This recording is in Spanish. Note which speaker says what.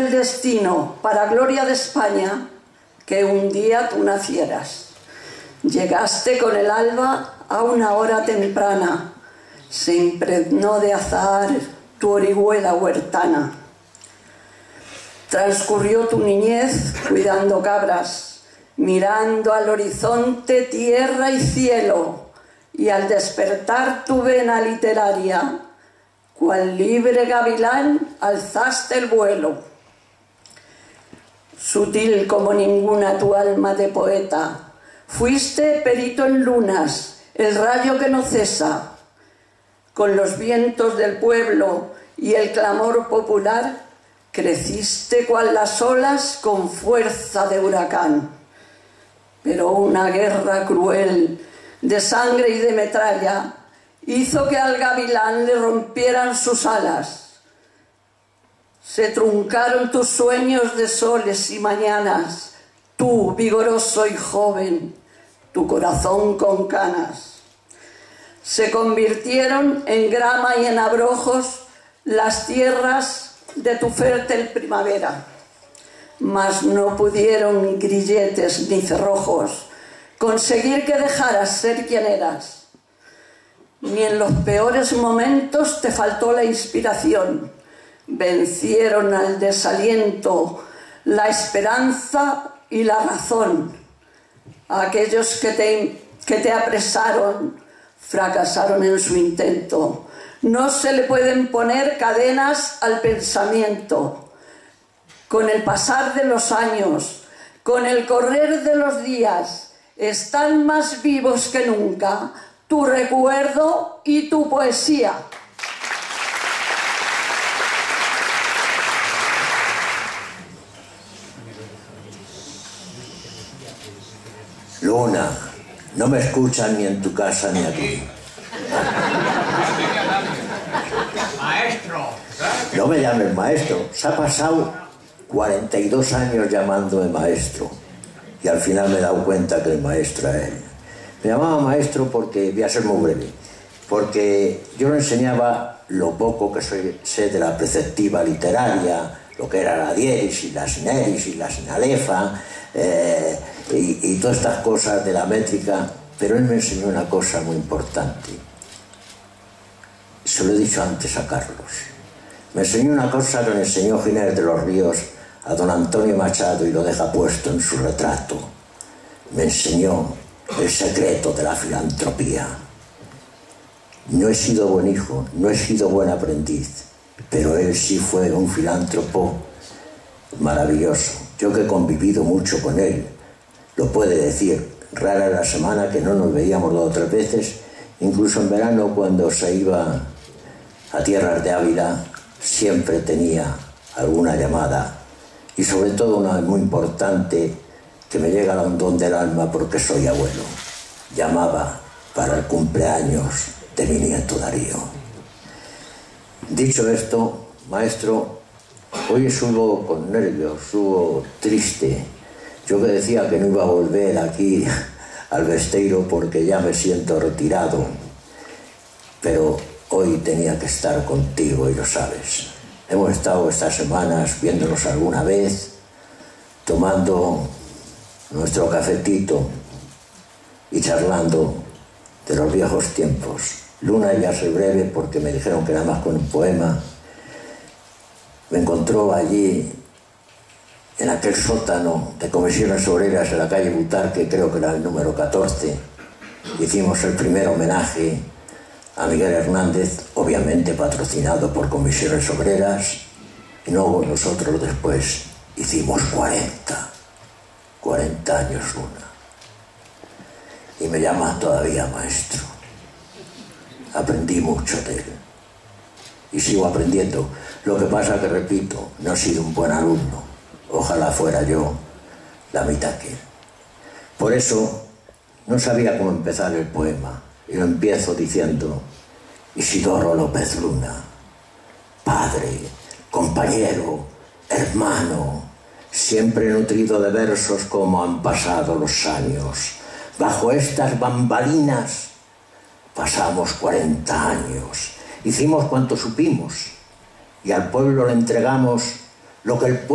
Speaker 1: el destino, para gloria de España, que un día tú nacieras. Llegaste con el alba a una hora temprana, se impregnó de azahar tu orihuela huertana. Transcurrió tu niñez cuidando cabras, mirando al horizonte tierra y cielo, y al despertar tu vena literaria, cual libre gavilán alzaste el vuelo. Sutil como ninguna tu alma de poeta, fuiste perito en lunas, el rayo que no cesa. Con los vientos del pueblo y el clamor popular, creciste cual las olas con fuerza de huracán. Pero una guerra cruel de sangre y de metralla hizo que al gavilán le rompieran sus alas. Se truncaron tus sueños de soles y mañanas, tú, vigoroso y joven, tu corazón con canas. Se convirtieron en grama y en abrojos las tierras de tu fértil primavera, mas no pudieron ni grilletes ni cerrojos conseguir que dejaras ser quien eras. Ni en los peores momentos te faltó la inspiración. Vencieron al desaliento la esperanza y la razón. Aquellos que te apresaron fracasaron en su intento. No se le pueden poner cadenas al pensamiento. Con el pasar de los años, con el correr de los días, están más vivos que nunca tu recuerdo y tu poesía.
Speaker 2: Luna, no me escuchan ni en tu casa ni aquí.
Speaker 3: Maestro.
Speaker 2: No me llames maestro. Se ha pasado 42 años llamándome maestro. Y al final me he dado cuenta que el maestro era él. Me llamaba maestro porque, voy a ser muy breve, porque yo le enseñaba lo poco que sé de la preceptiva literaria, lo que era la diesis y la sineris y la sinalefa, y todas estas cosas de la métrica, pero él me enseñó una cosa muy importante. Se lo he dicho antes a Carlos. Me enseñó una cosa que le enseñó Ginés de los Ríos a don Antonio Machado y lo deja puesto en su retrato. Me enseñó el secreto de la filantropía. No he sido buen hijo, no he sido buen aprendiz, pero él sí fue un filántropo maravilloso. Yo que he convivido mucho con él, lo puede decir, rara la semana que no nos veíamos 2 o 3 veces, incluso en verano cuando se iba a tierras de Ávila, siempre tenía alguna llamada, y sobre todo una muy importante que me llega al hondón del alma porque soy abuelo. Llamaba para el cumpleaños de mi nieto Darío. Dicho esto, maestro, hoy subo con nervios, subo triste. Yo que decía que no iba a volver aquí al Besteiro porque ya me siento retirado, pero hoy tenía que estar contigo y lo sabes. Hemos estado estas semanas viéndonos alguna vez, tomando nuestro cafetito y charlando de los viejos tiempos. Luna, ya soy breve porque me dijeron que nada más con un poema. Me encontró allí en aquel sótano de Comisiones Obreras en la calle Butarque, creo que era el número 14. Hicimos el primer homenaje a Miguel Hernández, obviamente patrocinado por Comisiones Obreras, y luego nosotros después hicimos 40 años Luna. Y me llama todavía maestro. Aprendí mucho de él. Y sigo aprendiendo. Lo que pasa que, repito, no he sido un buen alumno. Ojalá fuera yo la mitad que él. Por eso no sabía cómo empezar el poema. Y lo empiezo diciendo: Isidoro López Luna, padre, compañero, hermano, siempre nutrido de versos como han pasado los años. Bajo estas bambalinas pasamos 40 años. Hicimos cuanto supimos y al pueblo le entregamos lo que el pueblo